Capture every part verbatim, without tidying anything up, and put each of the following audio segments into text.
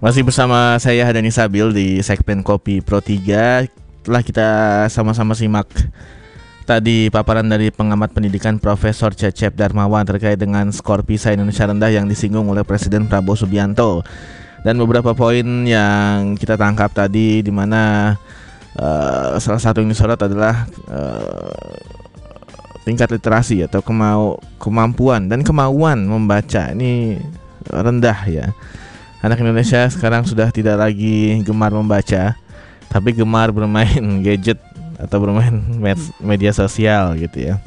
Masih bersama saya Hadani Sabil di segmen Kopi Pro tiga. Telah kita sama-sama simak tadi paparan dari pengamat pendidikan Profesor Cecep Darmawan terkait dengan skor PISA Indonesia rendah yang disinggung oleh Presiden Prabowo Subianto. Dan beberapa poin yang kita tangkap tadi, di mana uh, salah satu yang disorot adalah uh, tingkat literasi atau kemau kemampuan dan kemauan membaca ini rendah ya. Anak Indonesia sekarang sudah tidak lagi gemar membaca, tapi gemar bermain gadget atau bermain med- media sosial gitu ya.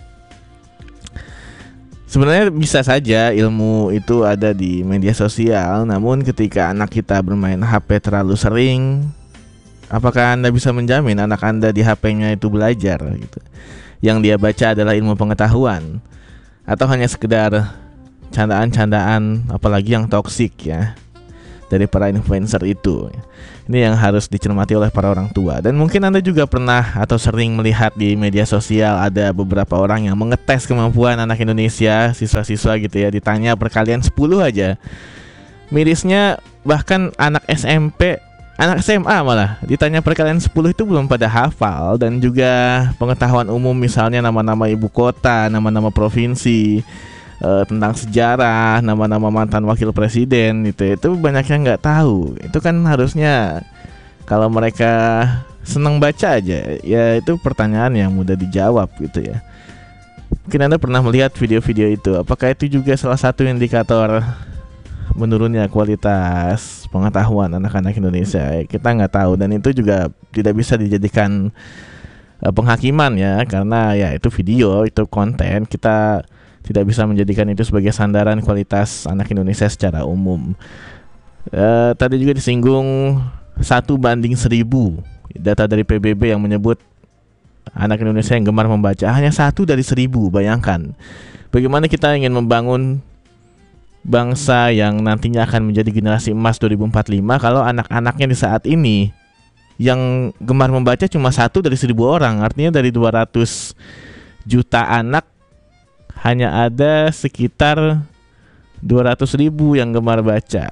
Sebenarnya bisa saja ilmu itu ada di media sosial, namun ketika anak kita bermain H P terlalu sering, apakah Anda bisa menjamin anak Anda di H P-nya itu belajar gitu? Yang dia baca adalah ilmu pengetahuan atau hanya sekedar candaan-candaan, apalagi yang toksik ya, dari para influencer itu. Ini yang harus dicermati oleh para orang tua. Dan mungkin Anda juga pernah atau sering melihat di media sosial ada beberapa orang yang mengetes kemampuan anak Indonesia, siswa-siswa gitu ya, ditanya perkalian sepuluh aja. Mirisnya bahkan anak S M P, anak S M A malah ditanya perkalian sepuluh itu belum pada hafal. Dan juga pengetahuan umum, misalnya nama-nama ibu kota, nama-nama provinsi, Uh, tentang sejarah, nama-nama mantan wakil presiden itu itu banyak yang nggak tahu. Itu kan harusnya kalau mereka senang baca aja ya, itu pertanyaan yang mudah dijawab gitu ya. Mungkin Anda pernah melihat video-video itu. Apakah itu juga salah satu indikator menurunnya kualitas pengetahuan anak-anak Indonesia? Kita nggak tahu, dan itu juga tidak bisa dijadikan uh, penghakiman ya, karena ya itu video, itu konten. Kita tidak bisa menjadikan itu sebagai sandaran kualitas anak Indonesia secara umum. E, tadi juga disinggung satu banding seribu data dari P B B yang menyebut anak Indonesia yang gemar membaca hanya satu dari seribu. Bayangkan bagaimana kita ingin membangun bangsa yang nantinya akan menjadi generasi emas dua ribu empat puluh lima kalau anak-anaknya di saat ini yang gemar membaca cuma satu dari seribu orang. Artinya dari dua ratus juta anak hanya ada sekitar dua ratus ribu yang gemar baca.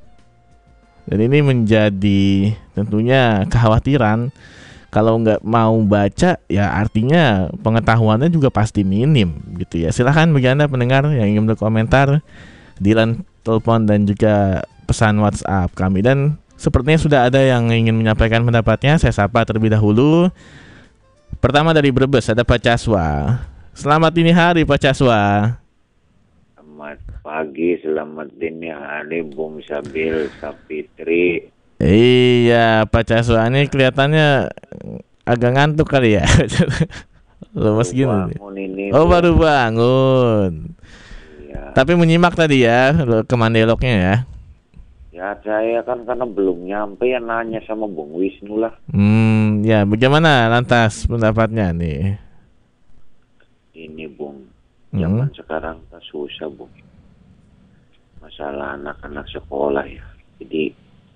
Dan ini menjadi tentunya kekhawatiran. Kalau nggak mau baca ya artinya pengetahuannya juga pasti minim gitu ya. Silahkan bagi Anda pendengar yang ingin berkomentar di line telepon dan juga pesan WhatsApp kami. Dan sepertinya sudah ada yang ingin menyampaikan pendapatnya. Saya sapa terlebih dahulu. Pertama dari Brebes ada Pak Caswa. Selamat dini hari Pak Caswa. Selamat pagi, selamat dini hari Bung Sabil, Sapitri. Iya Pak Caswa, ini kelihatannya agak ngantuk kali ya. Lemes gini. Ini, oh baru bangun. Iya. Tapi menyimak tadi ya ke Mandeloknya ya. Ya saya kan karena belum nyampe ya nanya sama Bung Wisnu lah. Hmm, ya bagaimana lantas pendapatnya nih? Ini Bung, zaman hmm. sekarang kan susah Bung. Masalah anak-anak sekolah ya. Jadi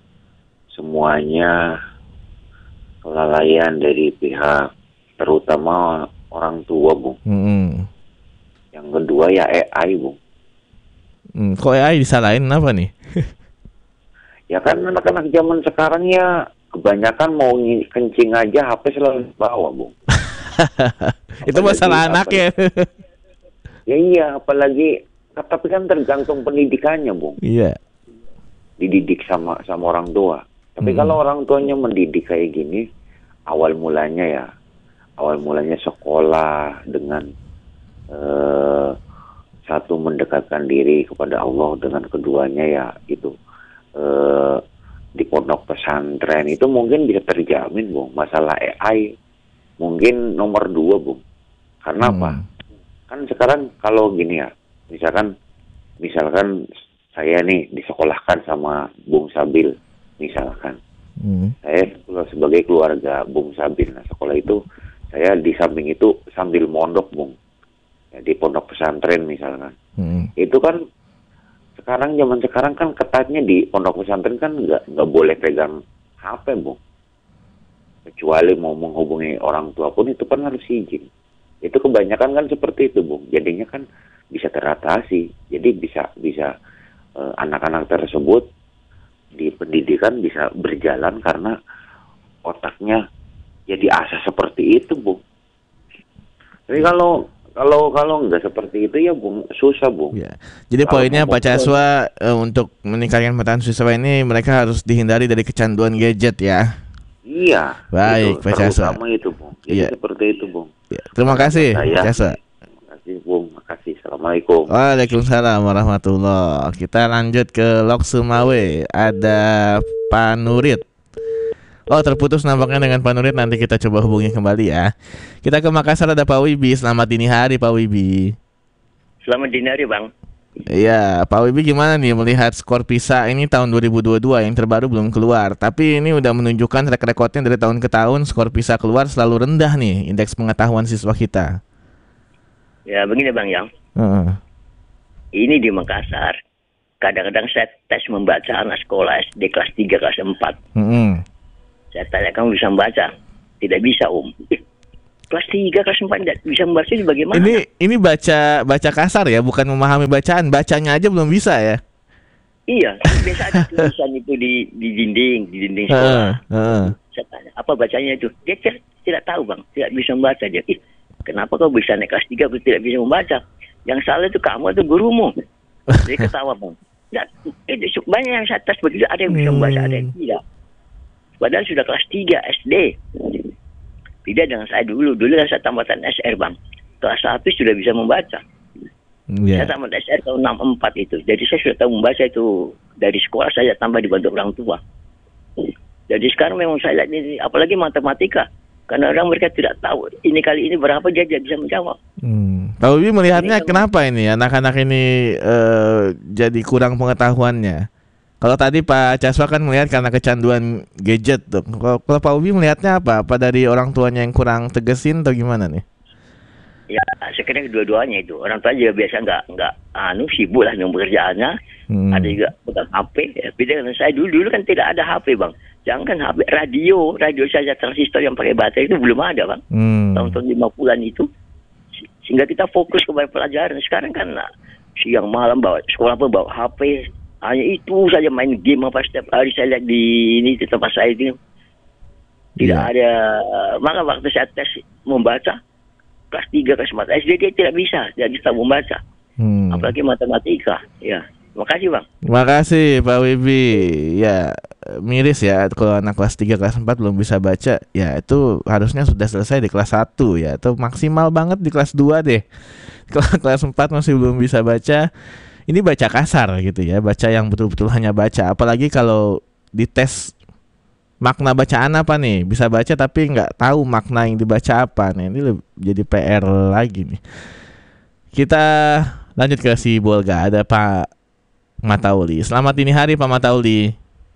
semuanya kelalaian dari pihak terutama orang tua Bung. Hmm. Yang kedua ya A I Bung. Hmm, kok A I disalahin apa nih? Ya kan anak-anak zaman sekarang ya kebanyakan mau kencing aja H P selalu bawa Bung. Itu masalah anaknya. Ya iya, apalagi tapi kan tergantung pendidikannya Bung. Iya. Dididik sama sama orang tua. Tapi hmm. kalau orang tuanya mendidik kayak gini, awal mulanya ya, awal mulanya sekolah dengan uh, satu mendekatkan diri kepada Allah, dengan keduanya ya itu uh, di pondok pesantren itu mungkin bisa terjamin Bung. Masalah A I mungkin nomor dua Bung. Karena hmm. apa? Kan sekarang kalau gini ya, misalkan misalkan saya nih disekolahkan sama Bung Sabil, misalkan hmm. saya sebagai keluarga Bung Sabil, nah sekolah itu saya di samping itu sambil mondok Bung, ya, di pondok pesantren misalkan. Hmm. Itu kan sekarang zaman sekarang kan ketatnya di pondok pesantren kan nggak nggak boleh pegang H P Bung. Kecuali mau menghubungi orang tua pun itu kan harus izin. Itu kebanyakan kan seperti itu Bung. Jadinya kan bisa teratasi. Jadi bisa bisa eh, anak-anak tersebut di pendidikan bisa berjalan karena otaknya ya diasah seperti itu, Bung. Tapi kalau kalau kalau nggak seperti itu ya, Bung, susah, Bung. Ya. Jadi Kalau poinnya ngomong Pak Caswa eh, untuk meningkatkan peran siswa ini mereka harus dihindari dari kecanduan gadget ya. Iya. Baik, itu, Pak Caswa. terutama itu, Bung. Jadi Iya. seperti itu, Bung. Ya. Terima kasih, Saya, Pak Caswa. terima kasih, Bung. Terima kasih. Assalamualaikum. Waalaikumsalam warahmatullah. Kita lanjut ke Lok Sumawe. Ada Pak Nurit. Oh, terputus nampaknya dengan Pak Nurit. Nanti kita coba hubungi kembali ya. Kita ke Makassar, ada Pak Wibi. Selamat dini hari Pak Wibi. Selamat dini hari, Bang. Iya, Pak Wibi gimana nih melihat skor PISA ini tahun dua ribu dua puluh dua yang terbaru belum keluar. Tapi ini udah menunjukkan track recordnya dari tahun ke tahun skor PISA keluar selalu rendah nih indeks pengetahuan siswa kita. Ya, begini, Bang, Yang. Uh-uh. Ini di Makassar, kadang-kadang saya tes membaca anak sekolah S D kelas tiga, kelas empat. Uh-uh. Saya tanya, kamu bisa membaca? Tidak bisa, Om. Eh, kelas tiga, kelas empat tidak bisa membaca, ini bagaimana? Ini ini baca baca kasar ya, bukan memahami bacaan. Bacanya aja belum bisa ya. Iya, biasa ada tulisan itu di di dinding, di dinding sekolah. Uh, uh. Saya tanya, apa bacanya itu? Dia tidak, tidak tahu, Bang. Tidak bisa membaca. Dia, ih, kenapa kau bisa naik kelas tiga, kau tidak bisa membaca? Yang salah itu kamu atau gurumu. Dia ketawa, Bang. Nggak, itu banyak yang saya tes begitu, ada yang bisa membaca, ada yang tidak. Padahal sudah kelas tiga S D. Beda dengan saya dulu. Dulu kan saya tamatan S R, Bang. Kelas satu sudah bisa membaca. Yeah. Saya tamat S R tahun enam puluh empat itu. Jadi saya sudah tahu membaca itu dari sekolah, saya tambah dibantu orang tua. Jadi sekarang memang saya lihat ini, apalagi matematika. Karena orang mereka tidak tahu ini kali ini berapa, dia tidak bisa menjawab. Hmm. Pak Wibi melihatnya Ini kenapa ini anak-anak ini uh, jadi kurang pengetahuannya? Kalau tadi Pak Caswa kan melihat karena kecanduan gadget tuh. Kalau, kalau Pak Wibi melihatnya apa? Apa dari orang tuanya yang kurang tegesin atau gimana nih? Ya, sekarang kedua-duanya itu. Orang tua juga biasa nggak nggak anu sibuk lah dengan pekerjaannya. Hmm. Ada juga pegang H P. Ya, beda dengan saya dulu dulu kan tidak ada H P, Bang. Jangan H P, radio, radio saja transistor yang pakai baterai itu belum ada, Bang. Hmm. Tahun-tahun lima puluhan itu. Sehingga kita fokus kepada pelajaran. Sekarang kan nah, siang malam bawa sekolah pun bawa H P. Hanya itu saja main game apa setiap hari saya lihat di ini di tempat saya itu. Tidak yeah. ada. Maka waktu saya tes membaca kelas tiga, kelas empat S D dia tidak bisa, tidak bisa membaca. Hmm. Apalagi matematika. Ya. Terima kasih, Bang. Terima kasih Pak Wibi. Ya, miris ya kalau anak kelas tiga, kelas empat belum bisa baca. Ya, itu harusnya sudah selesai di kelas satu ya. Atau maksimal banget di kelas dua deh. Kalau kelas empat masih belum bisa baca, ini baca kasar gitu ya. Baca yang betul-betul hanya baca. Apalagi kalau dites makna bacaan apa nih, bisa baca tapi nggak tahu makna yang dibaca apa nih. Ini jadi P R lagi nih. Kita lanjut ke si Bolga. Ada Pak Matauli. Selamat dini hari Pak Matauli.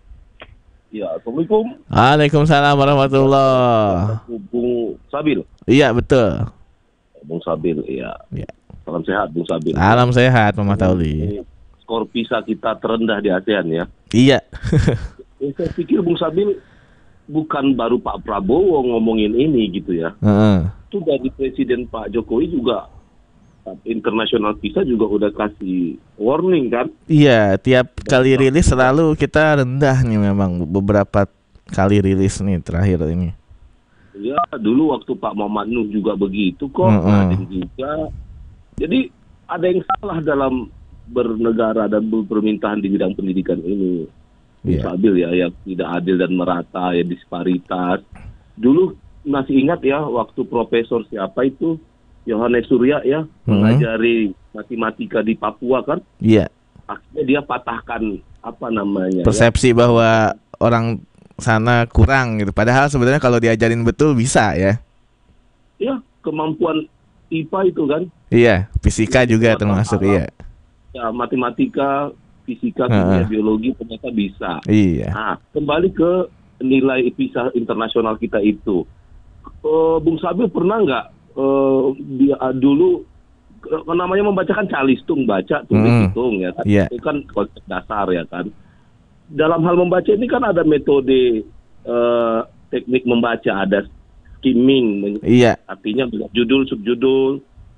Ya, Assalamualaikum. Waalaikumsalam warahmatullah. Bung Sabil. Iya betul. Bung Sabil, iya. Ya. Salam sehat Bung Sabil. Salam sehat Pak Matauli. Skor PISA kita terendah di ASEAN ya. Iya. Ya, saya pikir Bung Sabil bukan baru Pak Prabowo ngomongin ini gitu ya. Uh-uh. Itu dari Presiden Pak Jokowi juga, internasional PISA juga udah kasih warning kan. Iya, tiap kali rilis selalu kita rendah nih memang beberapa kali rilis nih terakhir ini. Ya, dulu waktu Pak Muhammad Nuh juga begitu kok. Uh-uh. Ada yang juga. Jadi ada yang salah dalam bernegara dan berpemerintahan di bidang pendidikan ini. Yeah. Stabil ya, yang tidak adil dan merata, ya disparitas. Dulu masih ingat ya waktu profesor siapa itu Yohanes Surya ya mm-hmm. mengajari matematika di Papua kan? Iya. Yeah. Akhirnya dia patahkan apa namanya? Persepsi ya? Bahwa orang sana kurang gitu. Padahal sebenarnya kalau diajarin betul bisa ya. Ya, kemampuan I P A itu kan? Iya, fisika ya, juga termasuk alam. Iya. Ya, matematika, fisika, kimia, uh-huh. biologi ternyata bisa. Iya. Nah, kembali ke nilai PISA internasional kita itu. Uh, Bung Sabil pernah nggak uh, dia uh, dulu uh, namanya membacakan calistung, baca, tulis, hmm. hitung ya kan? Yeah. Itu kan konsep dasar ya kan. Dalam hal membaca ini kan ada metode uh, teknik membaca, ada skimming, iya. artinya judul, subjudul,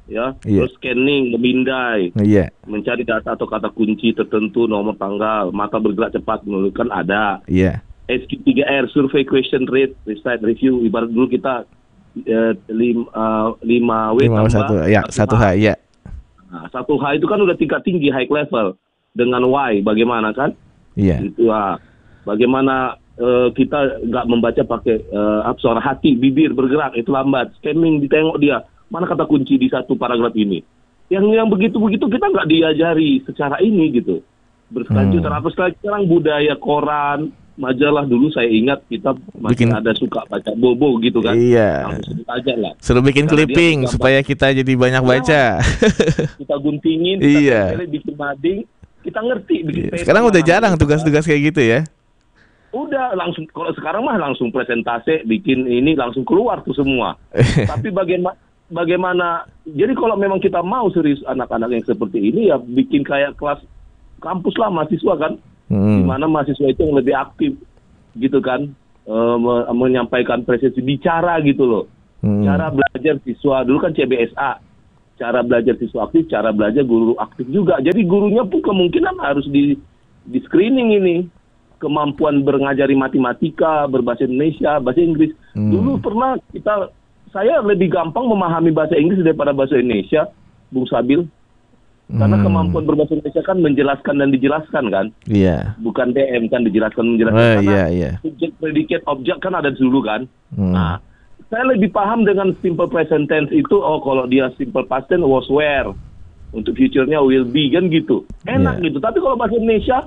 ya, Iya. terus scanning, memindai, Iya. mencari data atau kata kunci tertentu, nomor tanggal, mata bergerak cepat, kan ada. Iya. S Q tiga R, survey question rate, recite review, ibarat dulu kita eh, lim, uh, lima W lima tambah satu ya, satu H, ya. Nah, satu H itu kan udah tingkat tinggi, high level. Dengan Y, bagaimana kan? Iya. Itu ah. Bagaimana uh, kita nggak membaca pakai uh, suara hati, bibir bergerak, itu lambat. Scanning, ditengok dia, mana kata kunci di satu paragraf ini. Yang yang begitu-begitu kita nggak diajari secara ini gitu. Berkelanjutan, hmm. apa sekarang budaya koran, majalah dulu saya ingat kita masih bikin, ada suka baca bobo gitu kan. Iya. Langsung sebut aja lah. Suruh bikin karena clipping supaya kita jadi banyak baca. Ya, kita guntingin, kita iya. tempelin, bikin mading, kita ngerti bikin iya. Sekarang udah jarang tugas-tugas kayak gitu ya. Udah langsung, kalau sekarang mah langsung presentasi, bikin ini langsung keluar tuh semua. Tapi bagaimana bagaimana jadi kalau memang kita mau serius anak-anak yang seperti ini ya bikin kayak kelas kampus lah mahasiswa kan. Hmm. Di mana mahasiswa itu yang lebih aktif gitu kan, e, me- menyampaikan presentasi, bicara gitu loh. Hmm. Cara belajar siswa dulu kan C B S A, cara belajar siswa aktif, cara belajar guru aktif juga. Jadi gurunya pun kemungkinan harus di di screening ini, kemampuan berngajari matematika, berbahasa Indonesia, bahasa Inggris. Hmm. Dulu pernah kita, saya lebih gampang memahami bahasa Inggris daripada bahasa Indonesia, Bung Sabil. Karena hmm. kemampuan berbahasa Indonesia kan menjelaskan dan dijelaskan kan. Iya. Yeah. Bukan D M kan, dijelaskan menjelaskan. Oh, karena yeah, yeah. subjek, predikat, objek kan ada dulu kan. Hmm. Nah, saya lebih paham dengan simple present tense itu, oh kalau dia simple past tense was were. Untuk future-nya will be kan gitu. Enak yeah. gitu. Tapi kalau bahasa Indonesia,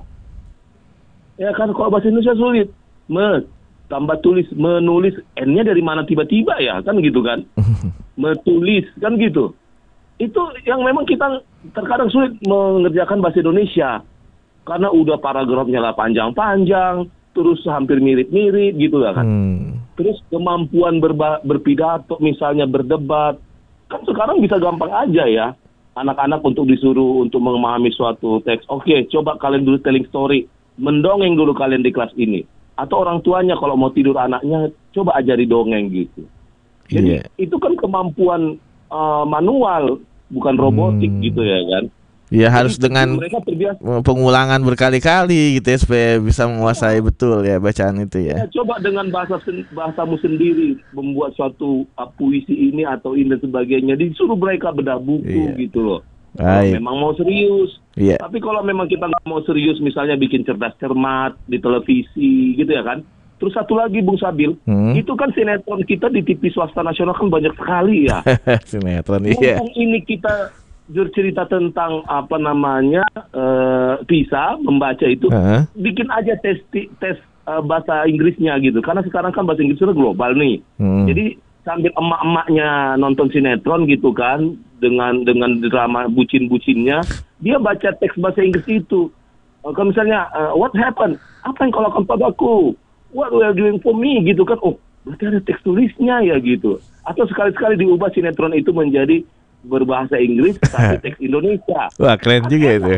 ya kan kalau bahasa Indonesia sulit. Me, tambah tulis, menulis, N-nya dari mana tiba-tiba ya, kan gitu kan. Metulis, kan gitu. Itu yang memang kita terkadang sulit mengerjakan bahasa Indonesia karena udah paragrafnya lah panjang-panjang, terus hampir mirip-mirip gitu lah kan. Hmm. Terus kemampuan berba- berpidato misalnya, berdebat, kan sekarang bisa gampang aja ya anak-anak untuk disuruh untuk memahami suatu teks. Oke, coba kalian dulu telling story, mendongeng dulu kalian di kelas ini. Atau orang tuanya kalau mau tidur anaknya, coba ajari dongeng gitu. Jadi yeah. itu kan kemampuan Uh, manual, bukan robotik hmm. gitu ya kan. Ya harus dengan pengulangan berkali-kali gitu ya supaya bisa menguasai ya. Betul ya bacaan itu ya. Ya coba dengan bahasa sen- bahasamu sendiri membuat suatu uh, puisi ini atau ini dan sebagainya, disuruh mereka bedah buku iya. gitu loh. Kalau memang mau serius. Iya. Tapi kalau memang kita nggak mau serius, misalnya bikin cerdas cermat di televisi gitu ya kan. Terus satu lagi Bung Sabil, hmm? itu kan sinetron kita di T V swasta nasional kan banyak sekali ya. Sinetron iya. Yang ini kita bercerita tentang apa namanya uh, bisa membaca itu, uh-huh. bikin aja tes tes uh, bahasa Inggrisnya gitu. Karena sekarang kan bahasa Inggris sudah global nih. Hmm. Jadi sambil emak-emaknya nonton sinetron gitu kan, dengan dengan drama bucin-bucinnya, dia baca teks bahasa Inggris itu. Uh, kalau misalnya uh, what happened? Apa yang kau lakukan padaku? What we are doing for me gitu kan. Oh, berarti ada teks tulisnya ya gitu. Atau sekali-sekali diubah sinetron itu menjadi berbahasa Inggris tapi teks Indonesia. Wah, keren kan juga itu.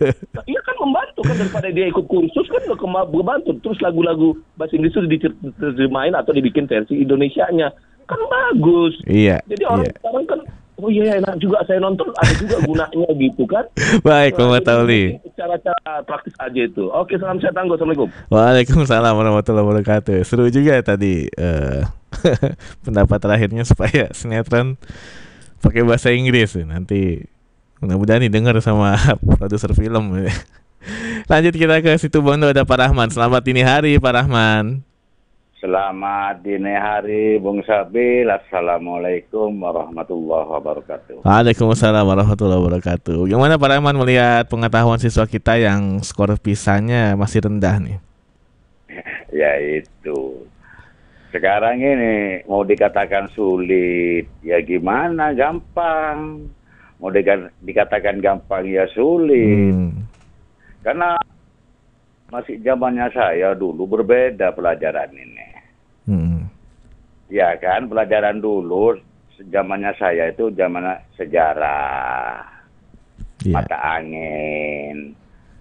Iya kan membantu kan, daripada dia ikut kursus kan membantu. Terus lagu-lagu bahasa Inggris itu diterjemahin atau dibikin versi Indonesianya. Kan bagus. Iya. Jadi orang iya. sekarang kan, oh iya enak juga saya nonton, ada juga gunanya gitu kan. Baik, Muhammad Tauli. Cara-cara praktis aja itu. Oke, salam sehat tangguh. Assalamualaikum. Waalaikumsalam warahmatullahi wabarakatuh. Seru juga tadi uh, pendapat terakhirnya supaya sinetron pakai bahasa Inggris. Nanti mudah-mudahan didengar sama produser film. Lanjut kita ke situ Bondo, ada Pak Rahman. Selamat dini hari Pak Rahman. Selamat dini hari Bung Sabil. Assalamualaikum warahmatullahi wabarakatuh. Waalaikumsalam warahmatullahi wabarakatuh. Gimana Pak Rahman melihat pengetahuan siswa kita yang skor PISA-nya masih rendah nih? Ya itu. Sekarang ini mau dikatakan sulit, ya gimana, gampang. Mau dika- dikatakan gampang, ya sulit. Hmm. Karena masih zamannya saya dulu berbeda pelajaran ini. Hmm. Ya kan, pelajaran dulu zamannya saya itu zaman sejarah, yeah. mata angin,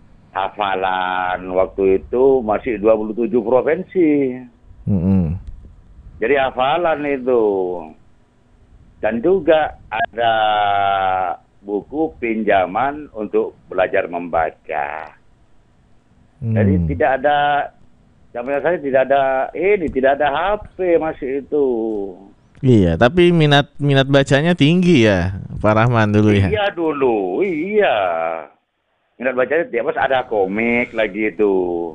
hafalan waktu itu masih dua puluh tujuh provinsi. Hmm. Jadi hafalan itu. Dan juga ada buku pinjaman untuk belajar membaca. Hmm. Jadi tidak ada, zaman saya tidak ada ini, tidak ada H P masih itu. Iya, tapi minat minat bacanya tinggi ya, Pak Rahman dulu ya. Iya dulu, iya. Minat bacanya tiap pas ada komik lagi itu.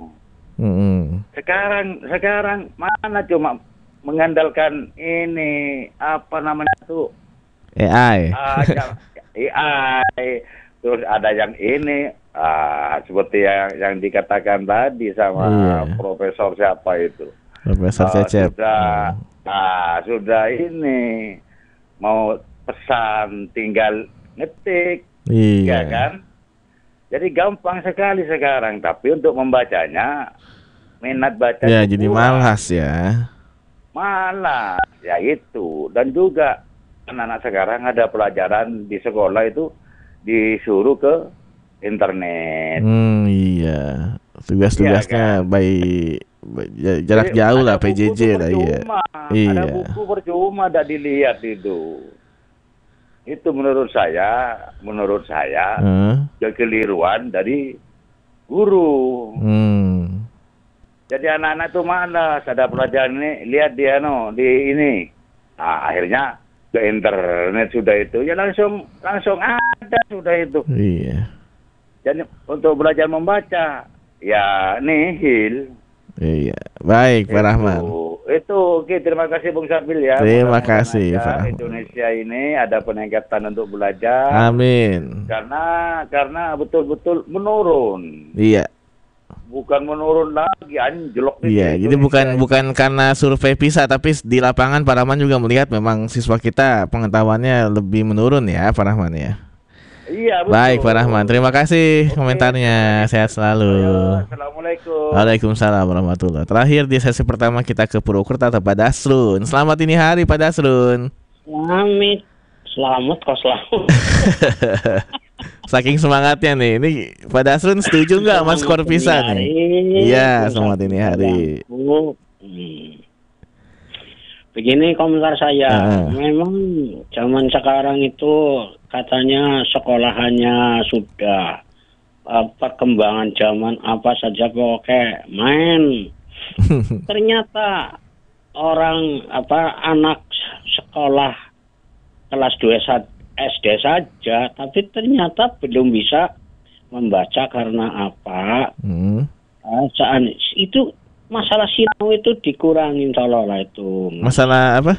Hmm. Sekarang sekarang mana cuma mengandalkan ini apa namanya tuh A I. Ah, A I. Terus ada yang ini ah, seperti yang yang dikatakan tadi sama iya. Profesor siapa itu? Profesor ah, Cecep. Sudah hmm. ah, sudah ini mau pesan tinggal ngetik. Iya ya kan? Jadi gampang sekali sekarang, tapi untuk membacanya minat baca ya jadi kurang. Malas ya. Malas, ya itu. Dan juga anak-anak sekarang ada pelajaran di sekolah itu disuruh ke internet. Hmm, iya. Tugas-tugasnya ya, kan? by, by jarak jadi, jauh lah, P J J lah ya. Iya. Ada buku percuma tidak dilihat itu. Itu menurut saya, menurut saya hmm. kekeliruan dari guru. Hmm. Jadi anak-anak itu malas, ada pelajaran ini, lihat dia no di ini. Nah, akhirnya ke internet sudah itu, ya langsung langsung ada sudah itu. Iya. Jadi untuk belajar membaca, ya nihil. Iya, baik Pak Rahman. Itu oke, terima kasih Bung Sabil ya. Terima kasih Pak Rahman. Indonesia ini ada peningkatan untuk belajar. Amin. Karena karena betul-betul menurun. Iya. Bukan menurun lagi, anjlok. Iya, jadi bukan bukan karena survei PISA, tapi di lapangan Pak Rahman juga melihat memang siswa kita pengetahuannya lebih menurun ya Pak Rahman ya. Iya, betul. Baik Pak Rahman, terima kasih Oke, komentarnya. Sehat selalu. Ayo, Assalamualaikum. Waalaikumsalam warahmatullahi. Terakhir di sesi pertama kita ke Purwokerto atau Pak Dasrun. Selamat ini hari Pak Dasrun. Selamat, selamat kok selamat. Saking semangatnya nih, ini Pak Dasrun setuju nggak Mas skor PISA nih? Iya, selamat ini hari. Begini komentar saya, uh. memang zaman sekarang itu katanya sekolahannya sudah uh, perkembangan zaman apa saja pokoknya main. Ternyata orang apa anak sekolah kelas dua S D saja, tapi ternyata belum bisa membaca karena apa? Hmm. Uh, saat itu masalah sinau itu dikurangin seolah-olah itu. Masalah apa?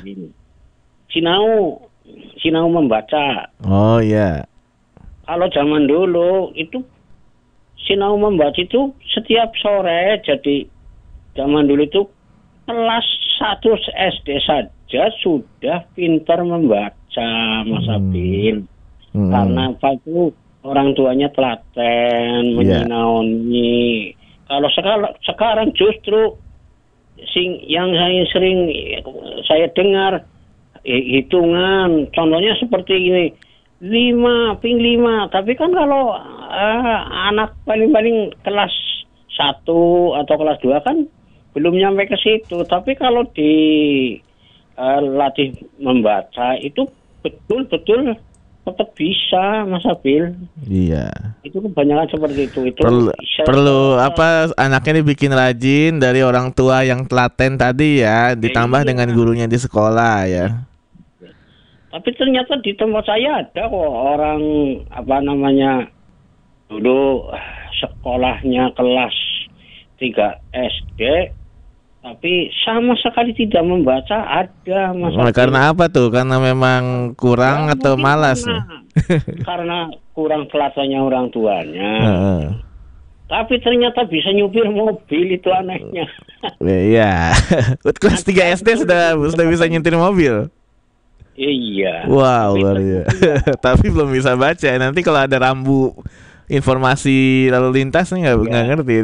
Sinau, sinau membaca. Oh iya. Kalau zaman dulu itu sinau membaca itu setiap sore, jadi zaman dulu itu kelas satu S D saja sudah pintar membaca, Mas hmm. Abil. Hmm. Karena apa itu orang tuanya telaten, menyinauni. Yeah. Kalau sekarang, sekarang justru sing yang saya sering saya dengar hitungan, contohnya seperti ini, lima ping lima. Tapi kan kalau uh, anak paling-paling kelas satu atau kelas dua kan belum nyampe ke situ. Tapi kalau dilatih uh, membaca itu betul-betul tetap bisa, Mas Abil. Iya. Itu kebanyakan seperti itu. Itu perlu, bisa, perlu apa anaknya dibikin rajin dari orang tua yang telaten tadi ya, ditambah iya. dengan gurunya di sekolah ya. Tapi ternyata di tempat saya ada kok orang apa namanya dulu sekolahnya kelas tiga S D. Tapi sama sekali tidak membaca ada Mas. Oh, karena apa tuh? Karena memang kurang ya, atau malas? Karena, karena kurang telatannya orang tuanya. Uh. Tapi ternyata bisa nyupir mobil, itu anehnya. Iya. Kelas tiga S D sudah sudah bisa nyetir mobil. Iya. Wow, luar biasa. Tapi belum bisa baca. Nanti kalau ada rambu informasi lalu lintas nggak nggak ya. ngerti.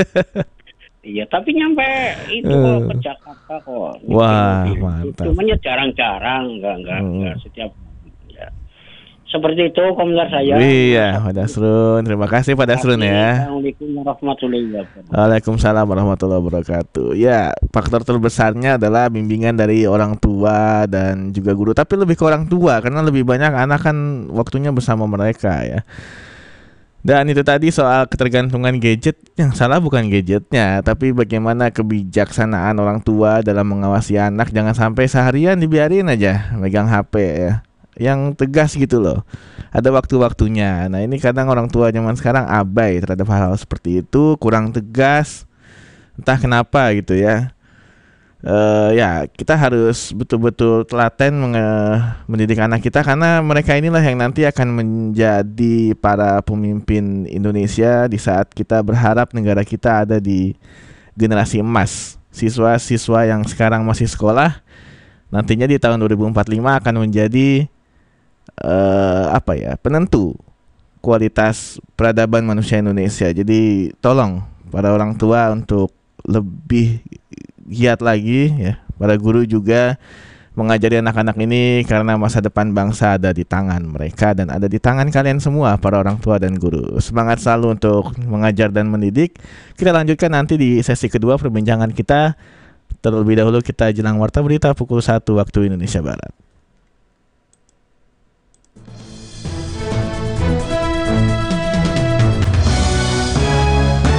Iya, tapi nyampe itu uh. kok ke Jakarta kok. Wah, mantap. Cuma jarang-jarang, enggak enggak, uh. enggak setiap ya. Seperti itu komentar saya. Iya, Pak Dasrun. Terima kasih Pak Dasrun ya. Assalamualaikum warahmatullahi wabarakatuh. Waalaikumsalam warahmatullahi wabarakatuh. Ya, faktor terbesarnya adalah bimbingan dari orang tua dan juga guru. Tapi lebih ke orang tua karena lebih banyak anak kan waktunya bersama mereka ya. Dan itu tadi soal ketergantungan gadget, yang salah bukan gadgetnya, tapi bagaimana kebijaksanaan orang tua dalam mengawasi anak. Jangan sampai seharian dibiarin aja megang H P ya, yang tegas gitu loh. Ada waktu-waktunya. Nah ini kadang orang tua zaman sekarang abai terhadap hal-hal seperti itu, kurang tegas, entah kenapa gitu ya. Uh, ya kita harus betul-betul telaten menge- mendidik anak kita, karena mereka inilah yang nanti akan menjadi para pemimpin Indonesia di saat kita berharap negara kita ada di generasi emas. Siswa-siswa yang sekarang masih sekolah nantinya di tahun dua ribu empat puluh lima akan menjadi uh, apa ya penentu kualitas peradaban manusia Indonesia. Jadi tolong para orang tua untuk lebih giat lagi ya, para guru juga mengajari anak-anak ini, karena masa depan bangsa ada di tangan mereka dan ada di tangan kalian semua para orang tua dan guru. Semangat selalu untuk mengajar dan mendidik. Kita lanjutkan nanti di sesi kedua perbincangan kita. Terlebih dahulu kita jelang warta berita pukul satu waktu Indonesia Barat.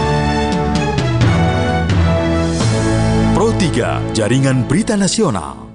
Pro tiga, Jaringan Berita Nasional.